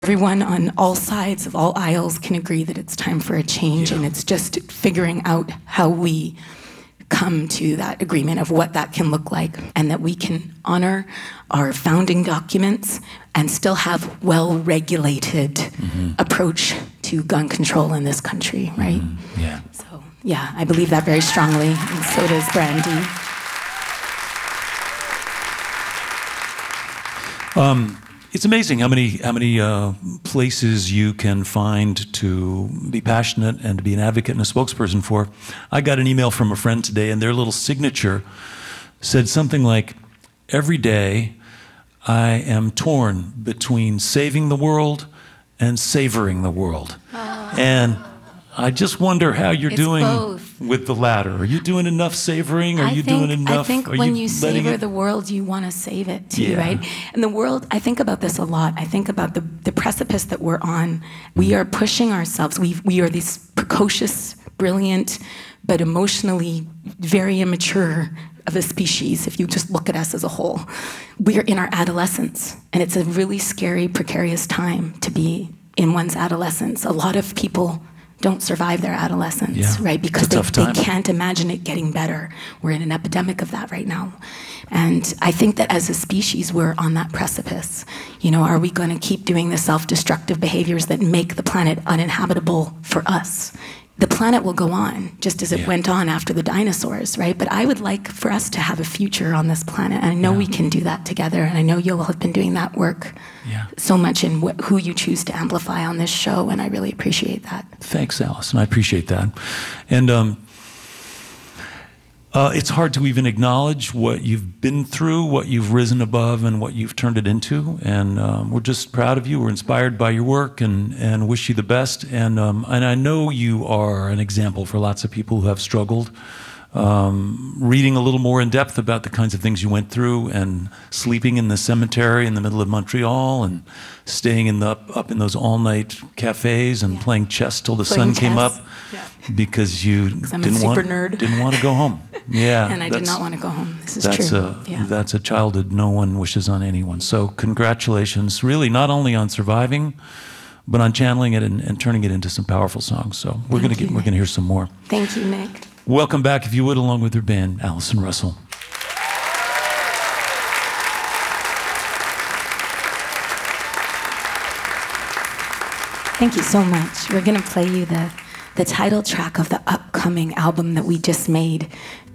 Everyone on all sides of all aisles can agree that it's time for a change, and it's just figuring out how we come to that agreement of what that can look like, and that we can honor our founding documents and still have well-regulated approach to gun control in this country, right? Yeah. So, yeah, I believe that very strongly, and so does Brandy. It's amazing how many places you can find to be passionate and to be an advocate and a spokesperson for. I got an email from a friend today, and their little signature said something like, "Every day I am torn between saving the world and savoring the world." And I just wonder how you're doing both. with the latter. Are you doing enough savoring? Are you doing enough? I think when you savor the world, you want to save it too, right? And the world, I think about this a lot. I think about the precipice that we're on. We are pushing ourselves. We are these precocious, brilliant, but emotionally very immature of a species, if you just look at us as a whole. We are in our adolescence, and it's a really scary, precarious time to be in one's adolescence. A lot of people don't survive their adolescence, right? Because they can't imagine it getting better. We're in an epidemic of that right now. And I think that as a species, we're on that precipice. You know, are we going to keep doing the self-destructive behaviors that make the planet uninhabitable for us? The planet will go on, just as it went on after the dinosaurs, right? But I would like for us to have a future on this planet. And I know we can do that together. And I know you'll have been doing that work so much in who you choose to amplify on this show. And I really appreciate that. Thanks, Allison. I appreciate that. And it's hard to even acknowledge what you've been through, what you've risen above, and what you've turned it into. And we're just proud of you. We're inspired by your work and wish you the best. And I know you are an example for lots of people who have struggled. Reading a little more in depth about the kinds of things you went through, and sleeping in the cemetery in the middle of Montreal, and staying up in those all-night cafes and playing chess till the sun came up, because you didn't want to go home. Yeah, and I did not want to go home. This is true. That's a childhood no one wishes on anyone. So congratulations, really, not only on surviving, but on channeling it and turning it into some powerful songs. So we're gonna hear some more. Thank you, Nick. Welcome back, if you would, along with your band, Allison Russell. Thank you so much. We're going to play you the title track of the upcoming album that we just made